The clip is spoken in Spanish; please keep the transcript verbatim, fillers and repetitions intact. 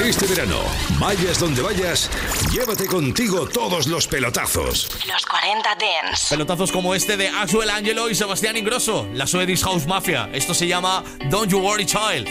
Este verano, vayas donde vayas, llévate contigo todos los pelotazos. Los cuarenta Dance. Pelotazos como este de Axwell Angelo y Sebastián Ingrosso, la Swedish House Mafia. Esto se llama Don't You Worry Child.